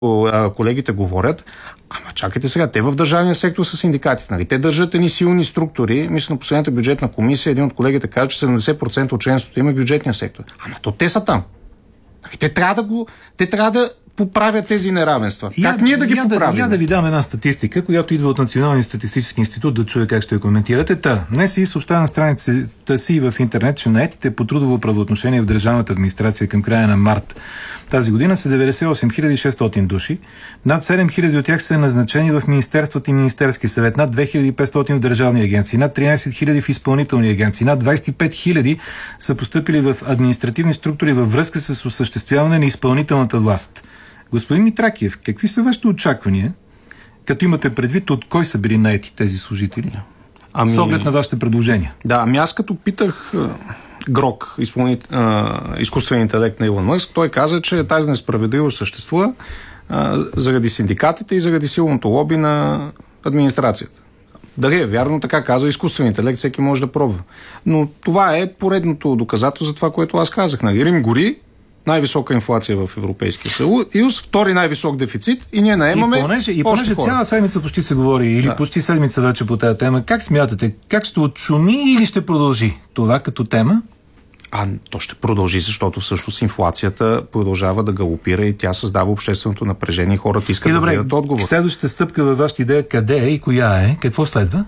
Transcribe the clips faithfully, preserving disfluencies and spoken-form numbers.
колегите говорят, ама чакайте сега, те в държавния сектор са синдикатите, нали? Те държат едни силни структури. Мисля, на последната бюджетна комисия един от колегите каза, че седемдесет процента от членството има в бюджетния сектор. Ама то те са там. Нали? Те трябва да го, те трябва да поправят тези неравенства. Я, как ние да ги я поправим? Да, я да ви дам една статистика, която идва от Националния статистически институт, да чуя как ще я коментирате. Та, днес и съобщава на страницата си в интернет, че наетите по трудово правоотношение в държавната администрация към края на март тази година са деветдесет и осем хиляди и шестстотин души. Над седем хиляди от тях са назначени в Министерството и Министерски съвет, над две хиляди и петстотин в държавни агенции, над тринадесет хиляди в изпълнителни агенции, над двадесет и пет хиляди са постъпили в административни структури във връзка с осъществяване на изпълнителната власт. Господин Митракиев, какви са вашите очаквания, като имате предвид от кой са били наети тези служители? Ами... С оглед на вашите предложения. Да, ами аз като питах Грок, изпълнит, а, изкуствен интелект на Илон Мъск, той каза, че тази несправедливост съществува а, заради синдикатите и заради силното лоби на администрацията. Дали е вярно, така каза изкуствен интелект, всеки може да пробва. Но това е поредното доказателство за това, което аз казах. Нали? Рим гори, най-висока инфлация в Европейския съюз, втори най-висок дефицит и ние наемаме и понеже, и понеже цяла седмица почти се говори, или да. почти седмица вече по тази тема, как смятате, как ще отшуми или ще продължи това като тема? А то ще продължи, защото всъщност инфлацията продължава да галопира и тя създава общественото напрежение и хората искат и да видят отговор. Следващата стъпка във вашата идея къде е и коя е? Какво следва?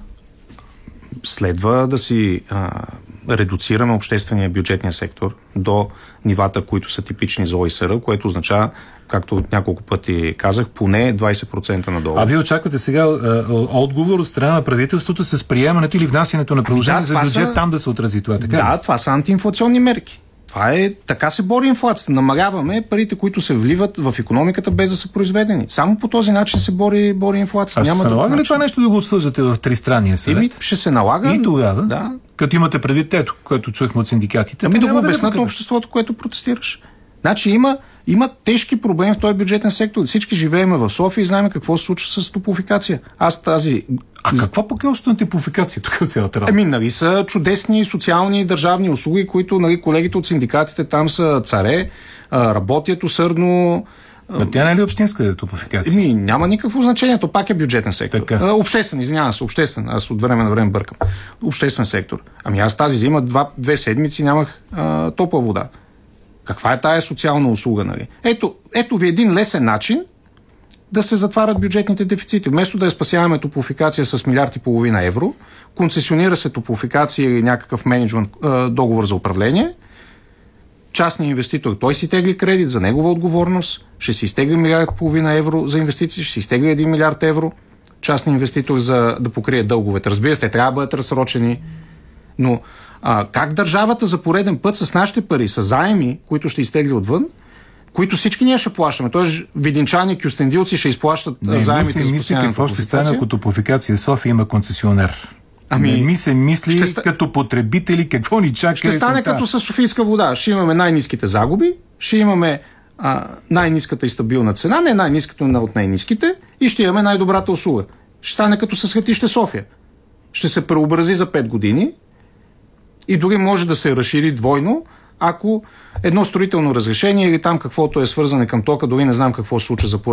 Следва да си а, редуцираме обществения бюджетния сектор до нивата, които са типични за О И С Р, което означава, както няколко пъти казах, поне двадесет процента надолу. А вие очаквате сега а, отговор от страна на правителството с приемането или внасянето на предложение да, за бюджет са... там да се отрази това, така Да, ли? това са антиинфлационни мерки. Това е, така се бори инфлацията. Намаляваме парите, които се вливат в икономиката без да са произведени. Само по този начин се бори, бори инфлацията. А ще Няма се налага ли това нещо да го обсъждате в тристранния съвет? Еми, ще се налага. И тогава, да. Като имате предвид ето, което чухме от синдикатите. Ами да го да обяснат на обществото, което протестираш. Значи има, има тежки проблеми в този бюджетен сектор. Всички живеем в София и знаем какво се случва с топлофикация. Аз тази... А какво пък е още на топлофикация тук в цялата работа? Ами, нали са чудесни социални държавни услуги, които, нали, колегите от синдикатите там са царе, работят усърдно. А тя не е ли общинска топлофикация? Еми, няма никакво значение, то пак е бюджетен сектор. Така. А, обществен, извинявам се, обществен. Аз от време на време бъркам. Обществен сектор. Ами аз тази зима два, две седмици нямах а, топла вода. Каква е тая социална услуга, нали? Ето, ето ви един лесен начин да се затварят бюджетните дефицити. Вместо да я спасяваме топлофикация с милиард и половина евро, концесионира се топлофикация или някакъв менеджмент а, договор за управление, частният инвеститор, той си тегли кредит за негова отговорност, ще си изтегли милиард и половина евро за инвестиции, ще си изтегли един милиард евро, частният инвеститор за да покрие дълговете. Разбира се, те трябва да бъдат разсрочени, но а, как държавата за пореден път с нашите пари, с заеми, които ще изтегли отвън, които всички ние ще плащаме, т.е. видинчани, кюстендилци ще изплащат не, заемите за спасяване. Какво ще стане, ако топлофикация София има концесионер? Ами, не ми се мисли ще като потребители какво ни чака. Ще стане есента. Като с Софийска вода. Ще имаме най-ниските загуби, ще имаме а, най-ниската и стабилна цена, не най-ниската, но от най-ниските, и ще имаме най-добрата услуга. Ще стане като с летище София. Ще се преобрази за пет години и дори може да се разшири двойно, ако едно строително разрешение или там каквото е свързане към тока, дори не знам какво се случва за